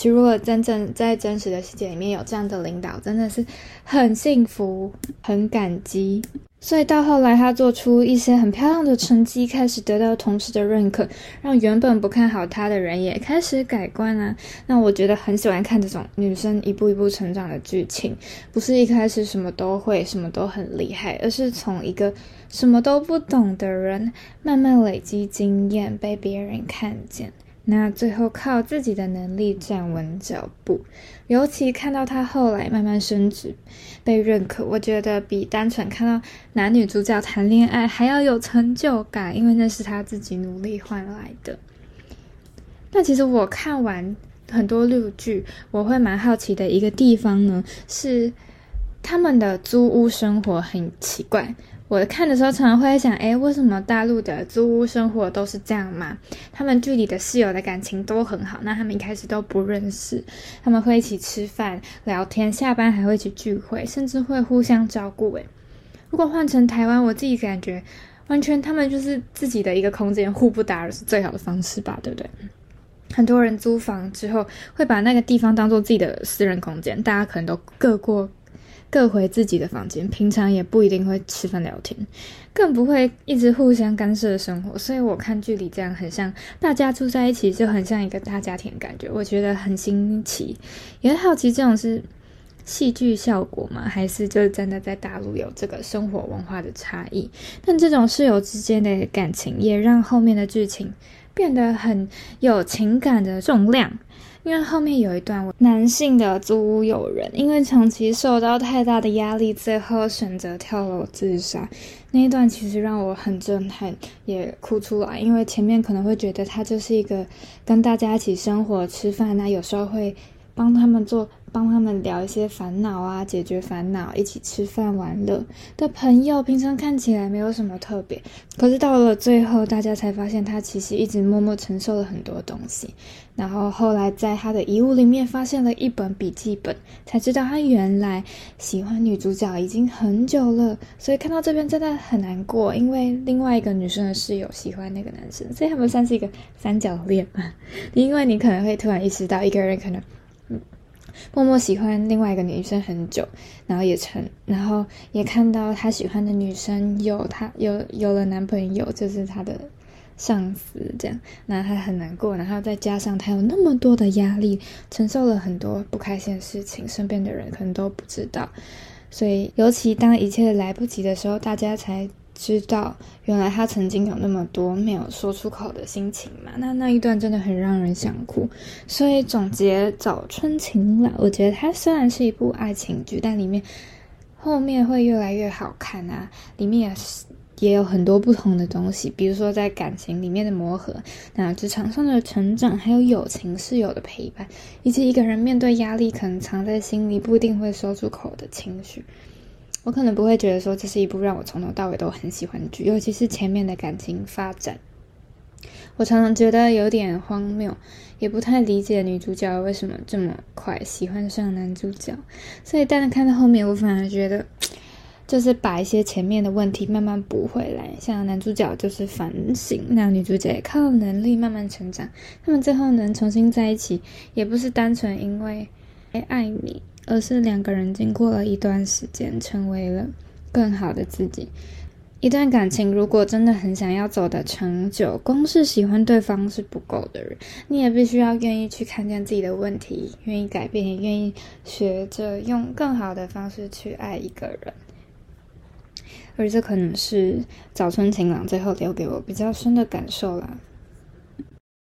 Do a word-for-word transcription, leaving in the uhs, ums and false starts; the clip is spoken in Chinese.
其实如果真正在真实的世界里面有这样的领导，真的是很幸福，很感激。所以到后来他做出一些很漂亮的成绩，开始得到同事的认可，让原本不看好他的人也开始改观啊。那我觉得很喜欢看这种女生一步一步成长的剧情，不是一开始什么都会，什么都很厉害，而是从一个什么都不懂的人慢慢累积经验，被别人看见，那最后靠自己的能力站稳脚步。尤其看到他后来慢慢升职被认可，我觉得比单纯看到男女主角谈恋爱还要有成就感，因为那是他自己努力换来的。那其实我看完很多陆剧，我会蛮好奇的一个地方呢，是他们的租屋生活很奇怪。我看的时候常常会想，诶，为什么大陆的租屋生活都是这样吗？他们剧里的室友的感情都很好，那他们一开始都不认识，他们会一起吃饭聊天，下班还会一起聚会，甚至会互相照顾。诶，如果换成台湾，我自己感觉完全他们就是自己的一个空间，互不打扰是最好的方式吧，对不对？很多人租房之后会把那个地方当作自己的私人空间，大家可能都各过各回自己的房间，平常也不一定会吃饭聊天，更不会一直互相干涉生活。所以我看剧里这样很像大家住在一起，就很像一个大家庭的感觉，我觉得很新奇，也好奇这种是戏剧效果吗？还是就是真的在大陆有这个生活文化的差异？但这种室友之间的感情也让后面的剧情变得很有情感的重量。因为后面有一段男性的租屋友人因为长期受到太大的压力，最后选择跳楼自杀，那一段其实让我很震撼，也哭出来。因为前面可能会觉得他就是一个跟大家一起生活吃饭啊，有时候会帮他们做帮他们聊一些烦恼啊，解决烦恼，一起吃饭玩乐的朋友，平常看起来没有什么特别，可是到了最后大家才发现他其实一直默默承受了很多东西。然后后来在他的遗物里面发现了一本笔记本，才知道他原来喜欢女主角已经很久了。所以看到这边真的很难过，因为另外一个女生的室友喜欢那个男生，所以他们算是一个三角恋嘛。因为你可能会突然意识到一个人可能默默喜欢另外一个女生很久，然后也成，然后也看到他喜欢的女生有他有有了男朋友，就是他的上司这样，那他很难过，然后再加上他有那么多的压力，承受了很多不开心的事情，身边的人可能都不知道，所以尤其当一切来不及的时候，大家才知道原来他曾经有那么多没有说出口的心情嘛。那那一段真的很让人想哭。所以总结早春情郎，我觉得它虽然是一部爱情剧，但里面后面会越来越好看啊，里面也是也有很多不同的东西，比如说在感情里面的磨合，那职场上的成长，还有友情室友的陪伴，以及一个人面对压力可能藏在心里不一定会说出口的情绪。我可能不会觉得说这是一部让我从头到尾都很喜欢的剧，尤其是前面的感情发展，我常常觉得有点荒谬，也不太理解女主角为什么这么快喜欢上男主角。所以但是看到后面，我反而觉得就是把一些前面的问题慢慢补回来，像男主角就是反省，那女主角也靠能力慢慢成长，他们最后能重新在一起，也不是单纯因为爱你，而是两个人经过了一段时间，成为了更好的自己。一段感情如果真的很想要走得长久，光是喜欢对方是不够的人，你也必须要愿意去看见自己的问题，愿意改变，也愿意学着用更好的方式去爱一个人。而这可能是早春情郎最后留给我比较深的感受啦。